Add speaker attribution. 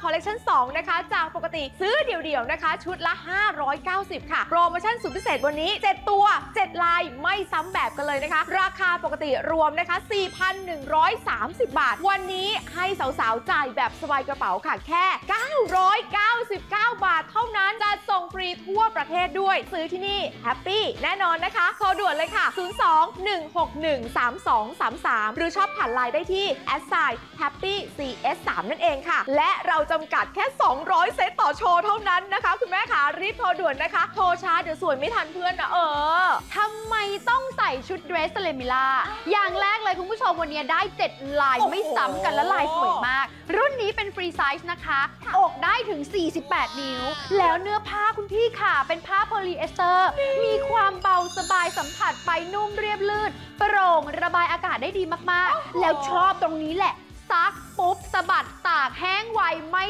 Speaker 1: ลเลคชัน2นะคะจากปกติซื้อเดี่ยวๆนะคะชุดละ590ค่ะโปรโมชั่นสุดพิเศษวันนี้7ตัว7ลายไม่ซ้ำแบบกันเลยนะคะราคาปกติรวมนะคะ 4,130 บาทวันนี้ให้สาวๆจ่ายแบบสบายกระเป๋าค่ะแค่999 บาทเท่านั้นจะส่งฟรีทั่วประเทศด้วยซื้อที่นี่แฮปปี้แน่นอนนะคะโทรด่วนเลยค่ะ02-161-3233หรือชอบผ่านไลน์ได้ที่@happycs3 นั่นเองค่ะและเราจำกัดแค่200เซตต่อโชว์เท่านั้นนะคะคุณแม่ค่ะรีบโทรด่วนนะคะโทรช้าเดี๋ยวสวยไม่ทันเพื่อนนะ
Speaker 2: ทำไมต้องใส่ชุดเดรสเลมิล่าอย่างแรกเลยคุณผู้ชมวันนี้ได้7ลายไม่ซ้ำกันและลายสวยมากรุ่นนี้เป็นฟรีไซส์นะคะอกได้ถึง48นิ้วแล้วเนื้อผ้าคุณพี่ค่ะเป็นผ้าโพลีเอสเตอร์มีความเบาสบายสัมผัสไปนุ่มเรียบลื่นโปร่งระบายอากาศได้ดีมากๆแล้วชอบตรงนี้แหละซักปุ๊บสะบัดตากแห้งไวไม่